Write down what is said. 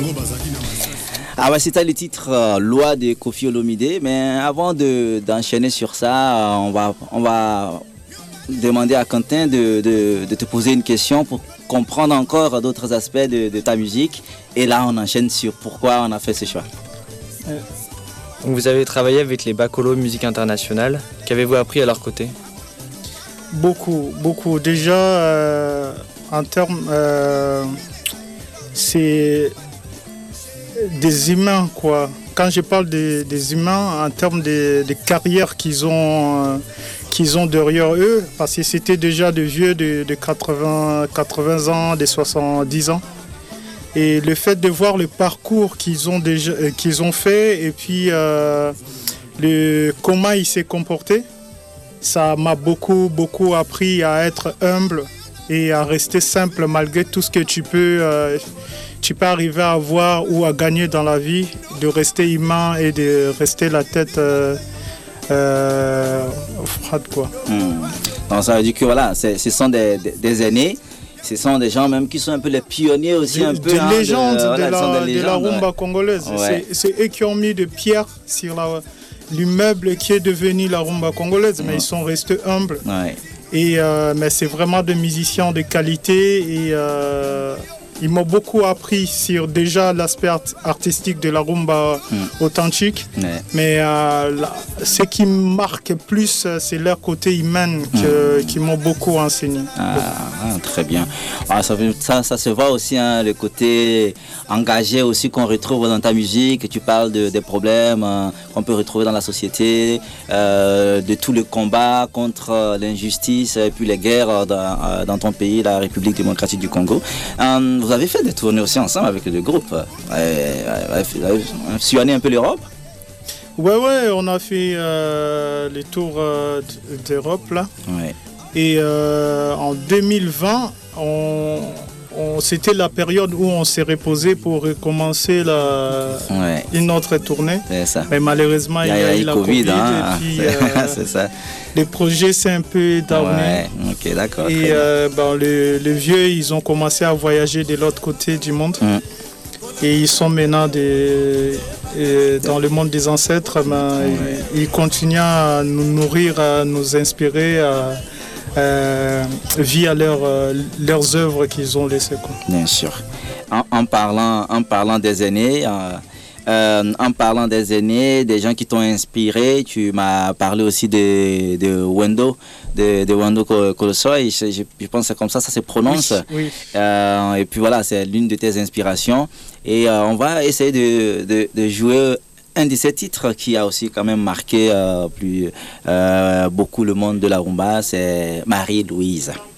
Ah bah c'était le titre Loi de Koffi Olomide, mais avant d'enchaîner sur ça, on va demander à Quentin de te poser une question pour comprendre encore d'autres aspects de ta musique. Et là, on enchaîne sur pourquoi on a fait ce choix. Vous avez travaillé avec les Bakolo Musique Internationale. Qu'avez-vous appris à leur côté? Beaucoup. Déjà, en termes... c'est des humains, quoi. Quand je parle des humains, en termes de carrière qu'ils ont derrière eux, parce que c'était déjà des vieux de 80 ans, de 70 ans. Et le fait de voir le parcours qu'ils ont fait et puis comment ils s'est comporté, ça m'a beaucoup appris à être humble et à rester simple malgré tout ce que tu peux arriver à avoir ou à gagner dans la vie, de rester humain et de rester la tête froide, quoi. Donc ça veut dire que voilà, ce sont des aînés. Ce sont des gens même qui sont un peu les pionniers aussi, des légendes de la rumba congolaise. Ouais. C'est eux qui ont mis des pierres sur l'immeuble qui est devenu la rumba congolaise, mais ils sont restés humbles. Ouais. Et mais c'est vraiment des musiciens de qualité et ils m'ont beaucoup appris sur déjà l'aspect artistique de la rumba authentique. Ouais. Mais ce qui me marque plus, c'est leur côté humain qui m'ont beaucoup enseigné. Très bien. Ça se voit aussi, hein, le côté engagé aussi qu'on retrouve dans ta musique. Tu parles des problèmes qu'on peut retrouver dans la société, de tout le combat contre l'injustice et puis les guerres dans ton pays, la République démocratique du Congo. Vous avez fait des tournées aussi ensemble avec le groupe. Sillonner un peu l'Europe? Ouais, on a fait les tours d'Europe là. Ouais. Et en 2020, c'était la période où on s'est reposé pour recommencer une autre tournée. C'est ça. Mais malheureusement, il y a eu la COVID. Hein. Et puis, c'est ça. Le projet s'est un peu downé. Ouais, ok, d'accord. Et les vieux, ils ont commencé à voyager de l'autre côté du monde. Et ils sont maintenant dans le monde des ancêtres. Ils continuent à nous nourrir, à nous inspirer, via leurs œuvres qu'ils ont laissées. Bien sûr. En parlant des aînés, des gens qui t'ont inspiré, tu m'as parlé aussi de Wendo, de Wendo Kolosoi, je pense que c'est comme ça se prononce. Oui. Et puis voilà, c'est l'une de tes inspirations. Et on va essayer de jouer un de ces titres qui a aussi quand même marqué beaucoup le monde de la rumba, c'est Marie-Louise.